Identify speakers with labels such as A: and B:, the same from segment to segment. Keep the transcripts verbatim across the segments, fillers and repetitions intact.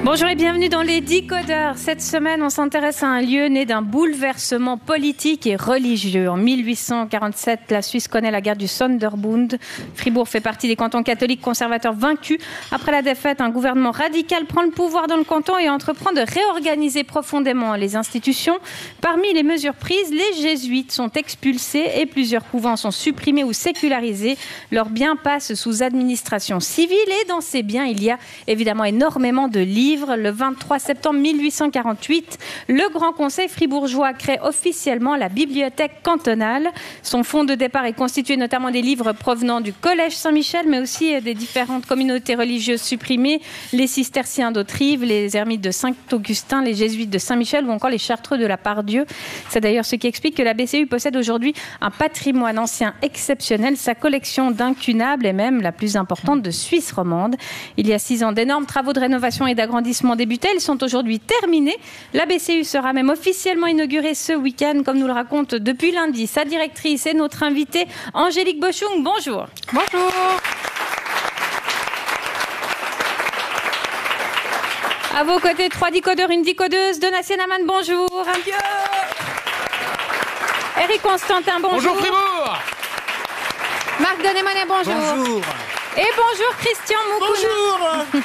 A: Bonjour et bienvenue dans les Décodeurs. Cette semaine, on s'intéresse à un lieu né d'un bouleversement politique et religieux. En mille huit cent quarante-sept, la Suisse connaît la guerre du Sonderbund. Fribourg fait partie des cantons catholiques conservateurs vaincus. Après la défaite, un gouvernement radical prend le pouvoir dans le canton et entreprend de réorganiser profondément les institutions. Parmi les mesures prises, les jésuites sont expulsés et plusieurs couvents sont supprimés ou sécularisés. Leurs biens passent sous administration civile et dans ces biens, il y a évidemment énormément de livres. Le vingt-trois septembre mille huit cent quarante-huit, le Grand Conseil fribourgeois crée officiellement la bibliothèque cantonale. Son fonds de départ est constitué notamment des livres provenant du Collège Saint-Michel, mais aussi des différentes communautés religieuses supprimées, les cisterciens d'Autrive, les ermites de Saint-Augustin, les jésuites de Saint-Michel ou encore les chartreux de la Part-Dieu. C'est d'ailleurs ce qui explique que la B C U possède aujourd'hui un patrimoine ancien exceptionnel. Sa collection d'incunables est même la plus importante de Suisse romande. Il y a six ans, d'énormes travaux de rénovation et d'agrandissement débutés. Ils sont aujourd'hui terminés. La B C U sera même officiellement inaugurée ce week-end, comme nous le raconte depuis lundi sa directrice et notre invitée Angélique Boschung. Bonjour.
B: Bonjour.
A: À vos côtés, trois décodeurs, une décodeuse. Donatien Amann, bonjour. Adieu. Eric Constantin, bonjour.
C: Bonjour Fribourg.
A: Marc Denemonet, bonjour.
C: Bonjour.
A: Et bonjour Christian Moukouna.
C: Bonjour.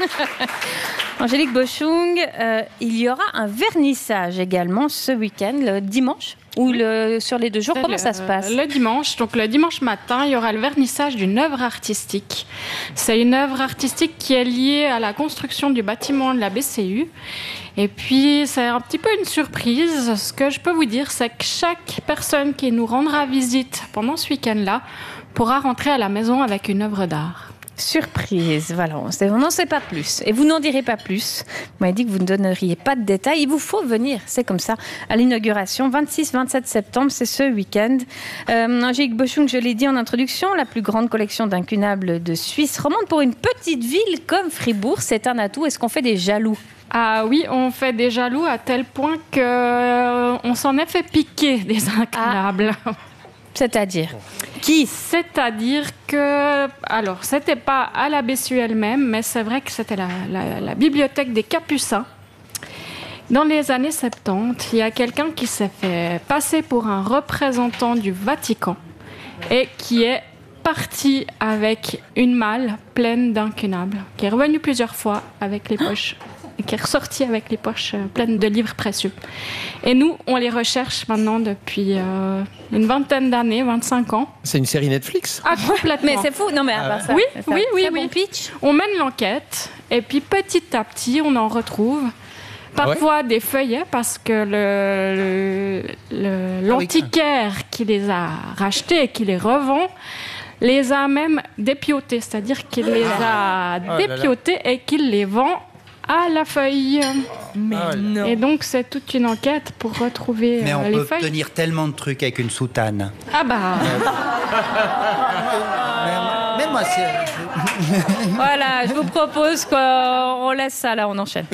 A: Angélique Boschung, euh, il y aura un vernissage également ce week-end, le dimanche, ou le, sur les deux jours. Comment
B: le,
A: ça se passe ?
B: Le dimanche, donc le dimanche matin, il y aura le vernissage d'une œuvre artistique. C'est une œuvre artistique qui est liée à la construction du bâtiment de la B C U. Et puis, c'est un petit peu une surprise. Ce que je peux vous dire, c'est que chaque personne qui nous rendra visite pendant ce week-end-là pourra rentrer à la maison avec une œuvre d'art.
A: Surprise, voilà, on n'en sait pas plus. Et vous n'en direz pas plus. Vous m'avez dit que vous ne donneriez pas de détails. Il vous faut venir, c'est comme ça, à l'inauguration. vingt-six vingt-sept septembre, c'est ce week-end. Euh, Angélique Boschung, je l'ai dit en introduction, la plus grande collection d'incunables de Suisse romande. Pour une petite ville comme Fribourg, c'est un atout. Est-ce qu'on fait des jaloux ?
B: Ah oui, on fait des jaloux à tel point qu'on s'en est fait piquer des incunables. Ah.
A: C'est-à-dire qui ?
B: C'est-à-dire que, alors, c'était pas à la B C U elle-même, mais c'est vrai que c'était la, la, la bibliothèque des Capucins. Dans les années soixante-dix, il y a quelqu'un qui s'est fait passer pour un représentant du Vatican et qui est parti avec une malle pleine d'incunables, qui est revenu plusieurs fois avec les poches. Et qui est ressorti avec les poches pleines de livres précieux. Et nous, on les recherche maintenant depuis euh, une vingtaine d'années, vingt-cinq ans.
C: C'est une série Netflix ?
B: Ah, complètement.
A: Mais c'est fou, non mais à part ça.
B: Oui,
A: c'est
B: oui, oui,
A: très
B: oui.
A: Bon pitch.
B: On mène l'enquête, et puis petit à petit, on en retrouve. Parfois ah ouais des feuillets, parce que le, le, le, l'antiquaire ah oui. qui les a rachetés et qui les revend, les a même dépiotés, c'est-à-dire qu'il les a ah. dépiotés oh et qu'il les vend à la feuille.
D: Mais ah, non.
B: Et donc, c'est toute une enquête pour retrouver
E: Mais on
B: euh, les
E: peut
B: feuilles.
E: obtenir tellement de trucs avec une soutane.
B: Ah bah...
E: mais, mais moi, c'est...
A: Voilà, je vous propose qu'on laisse ça là, on enchaîne.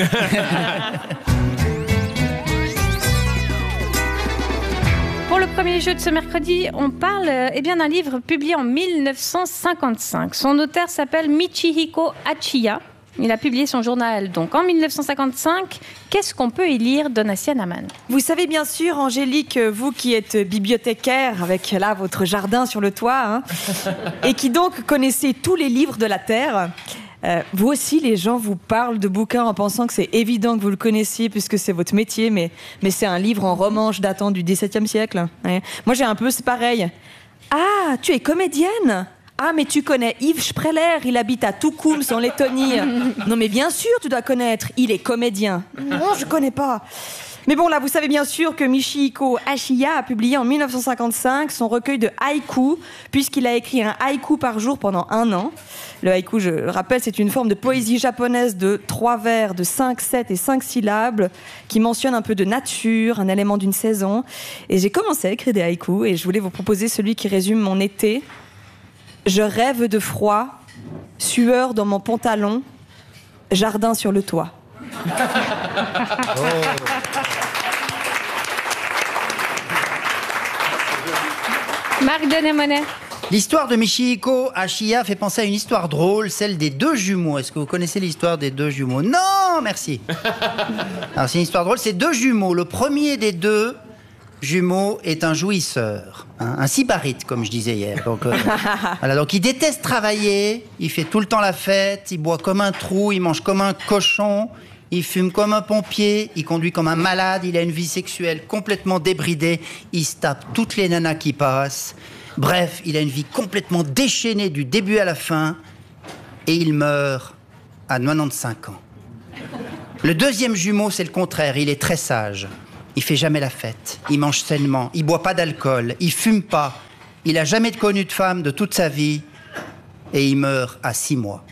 A: Pour le premier jeu de ce mercredi, on parle eh bien, d'un livre publié en mille neuf cent cinquante-cinq. Son auteur s'appelle Michihiko Hachiya. Il a publié son journal donc en mille neuf cent cinquante-cinq. Qu'est-ce qu'on peut y lire, Donatien Amann ?
D: Vous savez bien sûr, Angélique, vous qui êtes bibliothécaire avec là votre jardin sur le toit, hein, et qui donc connaissez tous les livres de la Terre, euh, vous aussi les gens vous parlent de bouquins en pensant que c'est évident que vous le connaissiez puisque c'est votre métier, mais, mais c'est un livre en romanche datant du dix-septième siècle. Ouais. Moi j'ai un peu, c'est pareil. Ah, tu es comédienne ? Ah, mais tu connais Yves Spreller, il habite à Tukums en Lettonie. Non, mais bien sûr, tu dois connaître, il est comédien. Non, je connais pas. Mais bon, là, vous savez bien sûr que Michihiko Hachiya a publié en mille neuf cent cinquante-cinq son recueil de haïkus, puisqu'il a écrit un haïku par jour pendant un an. Le haïku, je le rappelle, c'est une forme de poésie japonaise de trois vers, de cinq, sept et cinq syllabes, qui mentionne un peu de nature, un élément d'une saison. Et j'ai commencé à écrire des haïkus, et je voulais vous proposer celui qui résume mon été. Je rêve de froid, sueur dans mon pantalon, jardin sur le toit. Oh.
A: Marc Denemonet.
E: L'histoire de Michihiko Ashiya fait penser à une histoire drôle, celle des deux jumeaux. Est-ce que vous connaissez l'histoire des deux jumeaux? Non, merci. Alors c'est une histoire drôle, c'est deux jumeaux. Le premier des deux jumeaux est un jouisseur, hein, un sybarite, comme je disais hier. Donc, euh, voilà, donc il déteste travailler, il fait tout le temps la fête, il boit comme un trou, il mange comme un cochon, il fume comme un pompier, il conduit comme un malade, il a une vie sexuelle complètement débridée, il se tape toutes les nanas qui passent. Bref, il a une vie complètement déchaînée du début à la fin et il meurt à quatre-vingt-quinze ans. Le deuxième jumeau, c'est le contraire, il est très sage. Il fait jamais la fête, il mange sainement, il boit pas d'alcool, il fume pas, il a jamais connu de femme de toute sa vie et il meurt à six mois.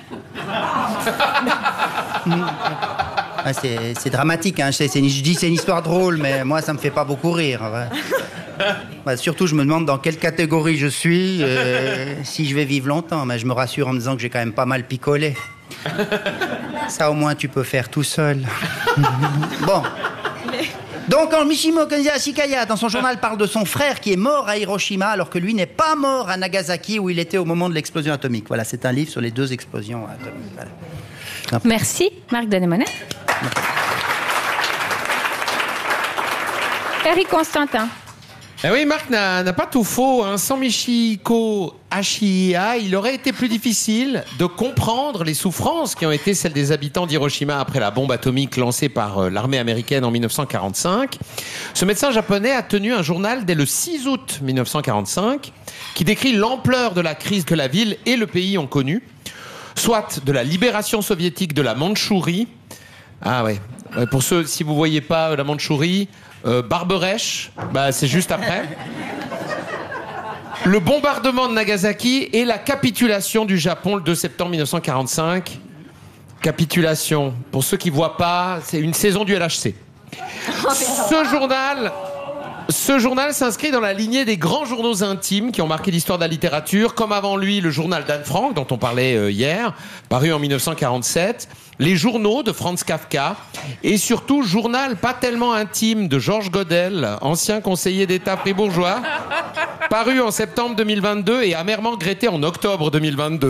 E: Ah, c'est, c'est dramatique, hein. c'est, c'est une, je dis c'est une histoire drôle, mais moi ça me fait pas beaucoup rire. Ouais. Bah, surtout je me demande dans quelle catégorie je suis, euh, si je vais vivre longtemps, mais je me rassure en me disant que j'ai quand même pas mal picolé. Ça au moins tu peux faire tout seul. Bon. Donc, quand Michihiko Ashiya, dans son journal, parle de son frère qui est mort à Hiroshima, alors que lui n'est pas mort à Nagasaki, où il était au moment de l'explosion atomique. Voilà, c'est un livre sur les deux explosions atomiques. Voilà.
A: Merci, Marc Denemonet. Eric Constantin.
C: Eh oui, Marc n'a, n'a pas tout faux. Hein. Sans Michihiko Ashiya, il aurait été plus difficile de comprendre les souffrances qui ont été celles des habitants d'Hiroshima après la bombe atomique lancée par euh, l'armée américaine en dix-neuf cent quarante-cinq. Ce médecin japonais a tenu un journal dès le six août dix-neuf cent quarante-cinq qui décrit l'ampleur de la crise que la ville et le pays ont connue, soit de la libération soviétique de la Mandchourie. Ah ouais, ouais pour ceux, si vous ne voyez pas euh, la Mandchourie... Euh, Barberèche, bah, c'est juste après. Le bombardement de Nagasaki et la capitulation du Japon le deux septembre dix-neuf cent quarante-cinq. Capitulation, pour ceux qui ne voient pas, c'est une saison du L H C. Ce journal... Ce journal s'inscrit dans la lignée des grands journaux intimes qui ont marqué l'histoire de la littérature, comme avant lui le journal d'Anne Frank, dont on parlait euh, hier, paru en dix-neuf cent quarante-sept, les journaux de Franz Kafka, et surtout journal pas tellement intime de Georges Godel, ancien conseiller d'État fribourgeois, paru en septembre deux mille vingt-deux et amèrement regretté en octobre deux mille vingt-deux.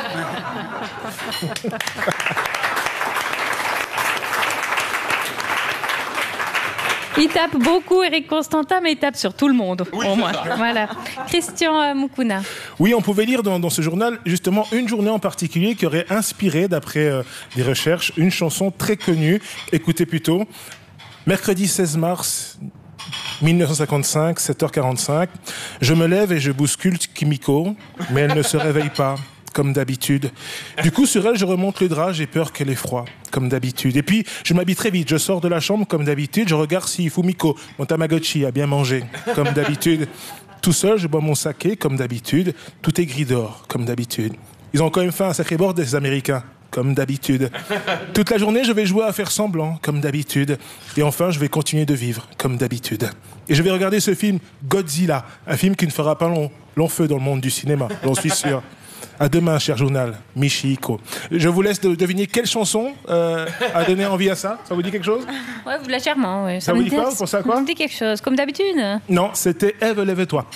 A: Il tape beaucoup, Eric Constantin, mais il tape sur tout le monde,
C: oui,
A: au moins. Voilà. Christian euh, Mukuna.
F: Oui, on pouvait lire dans, dans ce journal, justement, une journée en particulier qui aurait inspiré, d'après euh, des recherches, une chanson très connue. Écoutez plutôt. Mercredi seize mars dix-neuf cent cinquante-cinq, sept heures quarante-cinq. Je me lève et je bouscule Kimiko, mais elle ne se réveille pas, comme d'habitude. Du coup, sur elle, je remonte le drap, j'ai peur qu'elle ait froid, comme d'habitude. Et puis, je m'habille très vite, je sors de la chambre, comme d'habitude, je regarde si Fumiko, mon Tamagotchi, a bien mangé, comme d'habitude. Tout seul, je bois mon saké, comme d'habitude. Tout est gris d'or, comme d'habitude. Ils ont quand même fait un sacré bord des Américains, comme d'habitude. Toute la journée, je vais jouer à faire semblant, comme d'habitude. Et enfin, je vais continuer de vivre, comme d'habitude. Et je vais regarder ce film Godzilla, un film qui ne fera pas long, long feu dans le monde du cinéma, j'en suis sûr. À demain, cher journal, Michihiko. Je vous laisse de deviner quelle chanson euh, a donné envie à ça. Ça vous dit quelque chose?
A: Ouais, vous légèrement, oui.
F: Ça, ça vous dit quoi? Vous pensez à quoi?
A: Ça me dit quelque chose, comme d'habitude.
F: Non, c'était Ève, lève-toi.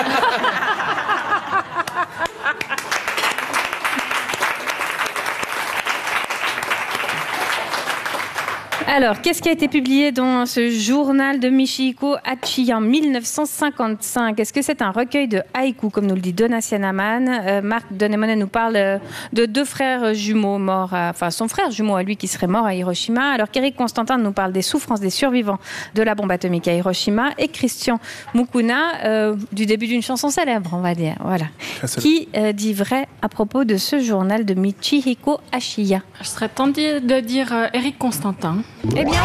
A: Alors, qu'est-ce qui a été publié dans ce journal de Michihiko Ashiya en dix-neuf cent cinquante-cinq? Est-ce que c'est un recueil de haïkus, comme nous le dit Donatien Naman? euh, Marc Denemonet nous parle euh, de deux frères jumeaux morts, à, enfin son frère jumeau à lui qui serait mort à Hiroshima, alors qu'Éric Constantin nous parle des souffrances des survivants de la bombe atomique à Hiroshima, et Christian Mukuna euh, du début d'une chanson célèbre, on va dire, voilà, qui euh, dit vrai à propos de ce journal de Michihiko Ashiya.
B: Je serais tentée de dire euh, Éric Constantin.
A: Eh bien,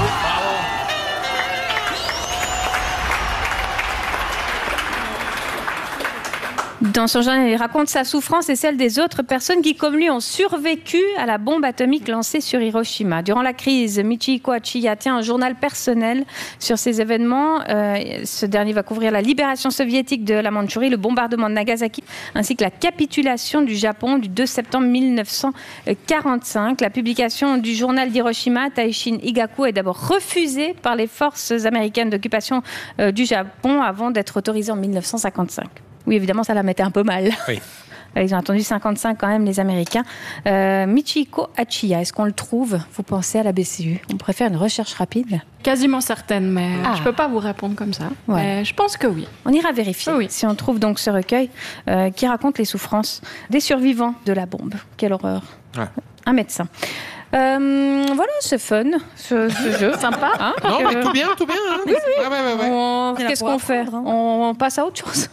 A: dans son journal, il raconte sa souffrance et celle des autres personnes qui, comme lui, ont survécu à la bombe atomique lancée sur Hiroshima. Durant la crise, Michihiko Ashiya tient un journal personnel sur ces événements. Euh, ce dernier va couvrir la libération soviétique de la Mandchourie, le bombardement de Nagasaki, ainsi que la capitulation du Japon du deux septembre dix-neuf cent quarante-cinq. La publication du journal d'Hiroshima, Taishin Higaku, est d'abord refusée par les forces américaines d'occupation euh, du Japon avant d'être autorisée en dix-neuf cent cinquante-cinq. Oui, évidemment, ça la mettait un peu mal.
C: Oui.
A: Ils ont attendu cinquante-cinq quand même, les Américains. Euh, Michiko Hachiya, est-ce qu'on le trouve? Vous pensez à la B C U? On préfère une recherche rapide?
B: Quasiment certaine, mais
A: Ah.
B: je ne peux pas vous répondre comme ça.
A: Ouais.
B: Mais je pense que oui.
A: On ira vérifier
B: Oui.
A: si on trouve donc ce recueil euh, qui raconte les souffrances des survivants de la bombe. Quelle horreur.
C: Ouais.
A: Un médecin. Euh, voilà, c'est fun, ce, ce jeu. Sympa. Hein
C: Non,
A: Euh,
C: mais tout bien, tout bien. Hein. Oui, oui. Ouais, ouais, ouais, ouais.
A: on-
D: Il y en a
A: Qu'est-ce
D: pour
A: qu'on fait?
D: apprendre,
A: On passe à autre chose.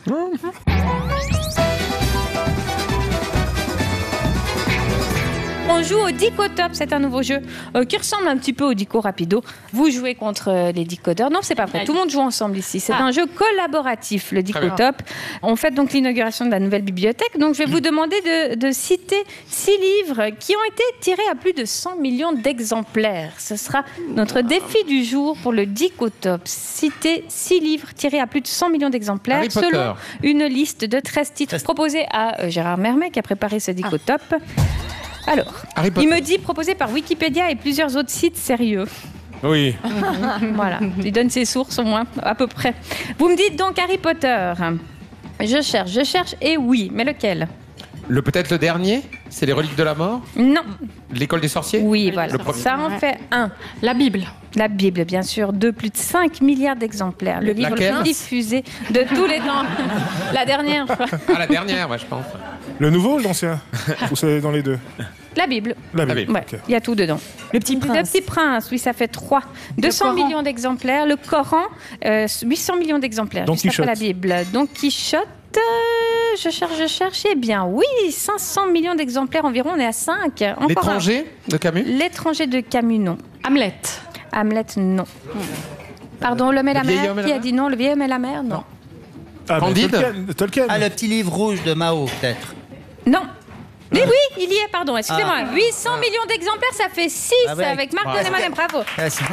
A: On joue au Dicotop, c'est un nouveau jeu euh, qui ressemble un petit peu au Dico Rapido. Vous jouez contre euh, les Dicodeurs. Non, c'est pas vrai. Tout le monde joue ensemble ici. C'est
B: Ah.
A: un jeu collaboratif, le Dicotop. On fait donc l'inauguration de la nouvelle bibliothèque. Donc, je vais vous demander de, de citer six livres qui ont été tirés à plus de cent millions d'exemplaires. Ce sera notre défi du jour pour le Dicotop. Citer six livres tirés à plus de cent millions d'exemplaires
C: Harry Potter.
A: selon une liste de treize titres proposés à euh, Gérard Mermet qui a préparé ce Dicotop. Alors,
C: Harry Potter.
A: il me dit proposé par Wikipédia et plusieurs autres sites sérieux.
C: Oui.
A: Voilà, il donne ses sources au moins, à peu près. Vous me dites donc Harry Potter. Je cherche, je cherche, et oui, mais lequel?
C: Le peut-être le dernier, c'est les reliques de la mort,
A: Non,
C: l'école des sorciers.
A: oui, voilà.
C: Le premier.
A: Ça en fait un.
B: La Bible.
A: La Bible, bien sûr, de plus de cinq milliards d'exemplaires. Le livre
C: Laquelle
A: le plus diffusé de tous les temps. La dernière, je crois.
C: Ah, la dernière, ouais, je pense.
F: Le nouveau ou l'ancien? Ou c'est dans les deux?
A: La Bible.
F: La
C: La
F: Bible.
C: Bible.
A: Ouais,
F: ok.
A: il y a tout dedans.
D: Le Petit
A: Le
D: Prince.
A: Petit Prince, oui, ça fait trois. deux cents
B: Coran.
A: millions d'exemplaires. Le Coran, euh, huit cents millions d'exemplaires.
F: Don
A: juste après
F: Quichotte.
A: la Bible. Don Quichotte, euh, je cherche, je cherche. Eh bien, oui, cinq cents millions d'exemplaires environ. On est à cinq. Encore
C: L'étranger de Camus.
A: un. L'étranger de Camus, non.
B: Hamlet.
A: Hamlet, non. Pardon, L'homme et la
C: Le vieil
A: mer.
C: homme et
A: Qui
C: la
A: a
C: mer
A: dit non? Le vieil homme et la mer, non.
F: Ah, mais
C: Candide.
F: Tolkien. Tolkien.
E: Ah, le petit livre rouge de Mao, peut-être.
A: Non. Mais oui, il y est, pardon, excusez-moi.
E: Ah.
A: huit cents millions d'exemplaires, ça fait six
E: Ah ouais.
A: avec Marc
C: Ouais.
A: Donneman, bravo.
E: Ah, c'est-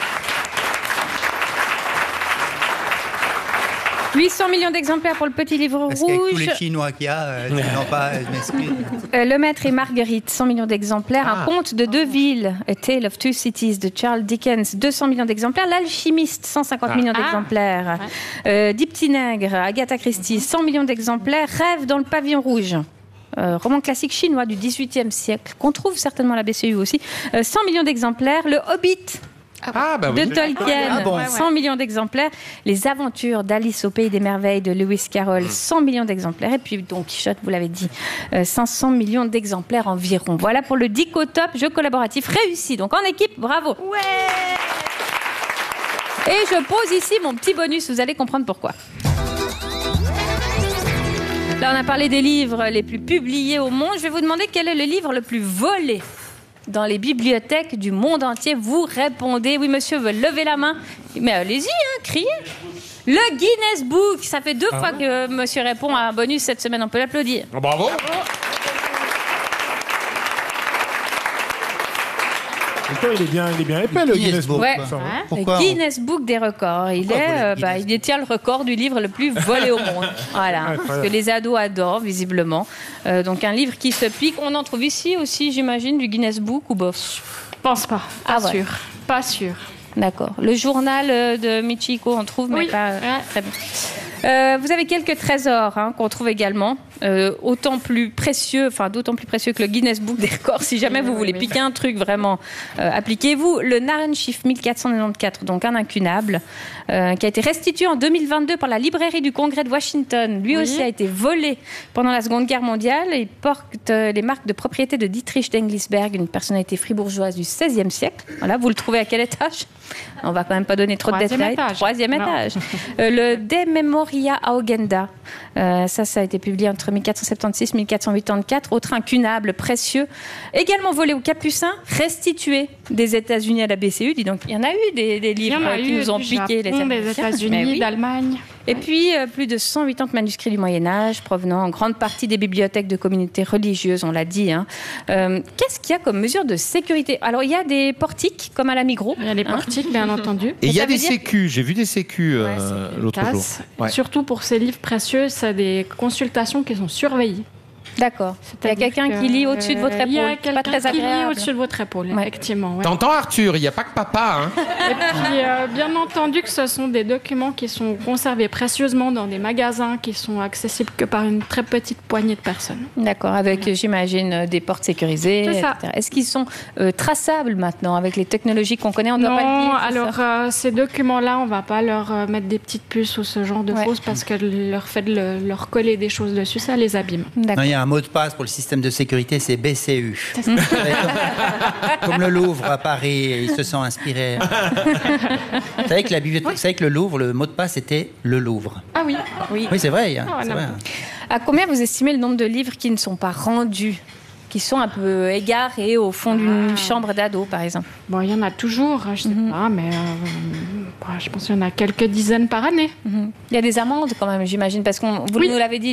A: huit cents millions d'exemplaires pour le petit livre
E: Parce qu'avec tous
A: rouge.
E: les Chinois qu'il y a, euh, ils n'ont pas, je m'excuse.
A: Euh, Le Maître et Marguerite, cent millions d'exemplaires. Un
C: Ah.
A: conte de deux villes, A Tale of Two Cities de Charles Dickens, deux cents millions d'exemplaires. L'Alchimiste, cent cinquante
C: Ah.
A: millions
B: Ah.
A: d'exemplaires. Euh, Dix petits nègres, Agatha Christie, cent millions d'exemplaires. Rêve dans le pavillon rouge. Euh, roman classique chinois du dix-huitième siècle, qu'on trouve certainement à la B C U aussi. Euh, cent millions d'exemplaires. Le Hobbit
C: Ah, bah
A: de
C: oui.
A: Tolkien,
E: Ah bon.
A: cent millions d'exemplaires. Les aventures d'Alice au Pays des Merveilles de Lewis Carroll, cent millions d'exemplaires. Et puis Don Quichotte, vous l'avez dit, euh, cinq cents millions d'exemplaires environ. Voilà pour le Dicotop, jeu collaboratif réussi. Donc en équipe, bravo. Et je pose ici mon petit bonus, vous allez comprendre pourquoi. Là, on a parlé des livres les plus publiés au monde. Je vais vous demander quel est le livre le plus volé dans les bibliothèques du monde entier. Vous répondez. Oui, monsieur veut lever la main. Mais allez-y, hein, criez. Le Guinness Book. Ça fait deux fois que monsieur répond à un bonus cette semaine. On peut l'applaudir.
C: Oh, bravo.
F: Pourquoi il est bien, il est bien épais, le
E: Guinness
F: Guinness Book.
A: Ouais.
E: quoi.
F: Ça va.
E: Pourquoi
A: le
E: on-
A: Guinness Book des records. Il,
E: Pourquoi
A: est,
E: vous
A: euh,
E: le
A: bah,
E: Guinness
A: il détient le record du livre le plus volé au monde. Voilà. Parce
F: Incroyable.
A: que les ados adorent, visiblement. Euh, donc, un livre qui se pique. On en trouve ici aussi, j'imagine, du Guinness Book ou bof?
B: Je pense pas. Pas
A: Ah ouais.
B: sûr. Pas sûr.
A: D'accord. Le journal euh, de Michiko, on trouve, mais
B: Oui.
A: pas.
B: Ouais.
A: Très bien. Euh, vous avez quelques trésors hein, qu'on trouve également, euh, autant plus précieux, enfin d'autant plus précieux que le Guinness Book des records. Si jamais vous
B: Oui,
A: voulez
B: oui.
A: piquer un truc vraiment, euh, appliquez-vous. Le Narrenschiff mille quatre cent quatre-vingt-quatorze, donc un incunable, euh, qui a été restitué en deux mille vingt-deux par la librairie du Congrès de Washington. Lui
B: Oui.
A: aussi a été volé pendant la Seconde Guerre mondiale. Il porte euh, les marques de propriété de Dietrich d'Englisberg, une personnalité fribourgeoise du seizième siècle. Voilà, vous le trouvez à quel étage? On va quand même pas donner trop de
B: Troisième
A: détails.
B: étage.
A: Troisième
B: Non.
A: étage. Euh, le De Memoria Augenda. Euh, ça, ça a été publié entre mille quatre cent soixante-seize et mille quatre cent quatre-vingt-quatorze. Autre incunable, précieux. Également volé aux Capucins, restitué des États-Unis à la B C U. Dis donc, il y en a eu des, des
B: Il y
A: livres
B: en a
A: qui
B: eu
A: nous ont
B: du
A: piqué les
B: Japon, des
A: Américains. Mais
B: États-Unis,
A: oui.
B: d'Allemagne.
A: Et puis, euh, plus de cent quatre-vingts manuscrits du Moyen-Âge, provenant en grande partie des bibliothèques de communautés religieuses, on l'a dit. Hein. Euh, qu'est-ce qu'il y a comme mesure de sécurité? Alors, il y a des portiques, comme à la Migros.
B: Il y a les
A: hein.
B: portiques, bien entendu.
C: Et il y
A: ça
C: a
A: veut
C: des
A: dire-
C: sécu, j'ai vu des sécu euh,
A: Ouais, c'est
C: l'autre jour.
B: Tasses.
C: Ouais.
B: Surtout pour ces livres précieux, c'est des consultations qui sont surveillées.
A: D'accord. Il y a
B: C'est-à-dire
A: quelqu'un
B: que,
A: qui lit au-dessus de votre
B: euh, Il y a
A: épaule. Pas
B: quelqu'un
A: très
B: qui lit
A: agréable.
B: au-dessus de votre épaule,
A: Ouais.
B: effectivement. ouais.
C: T'entends Arthur, il n'y a pas que papa. Hein.
B: Et puis, euh, bien entendu que ce sont des documents qui sont conservés précieusement dans des magasins qui sont accessibles que par une très petite poignée de personnes.
A: D'accord, avec, j'imagine, euh, des portes sécurisées,
B: C'est ça.
A: et cetera. Est-ce qu'ils sont euh, traçables maintenant avec les technologies qu'on connaît? On ne doit pas le
B: Non,
A: dire. c'est
B: alors
A: ça
B: euh, ces documents-là, on va pas leur euh, mettre des petites puces ou ce genre de
A: Ouais.
B: choses parce que leur fait de le- leur coller des choses dessus, ça les abîme.
E: Non,
A: D'accord.
E: il y a un mot de passe pour le système de sécurité, c'est B C U. comme, comme le Louvre à Paris, ils se sont inspirés. Vous savez que la bibliothèque, vous savez que le Louvre, le mot de passe était le Louvre.
B: Ah oui.
A: Oui.
E: Oui, c'est vrai. hein,
B: Ah,
E: c'est
B: non.
E: vrai.
A: À combien vous estimez le nombre de livres qui ne sont pas rendus, qui sont un peu égarés au fond d'une chambre d'ado, par exemple?
B: Bon, il y en a toujours, je sais pas, mais euh, bah, je pense qu'il y en a quelques dizaines par année.
A: Il y a des amendes quand même, j'imagine, parce qu'on vous
B: Oui.
A: nous l'avez dit.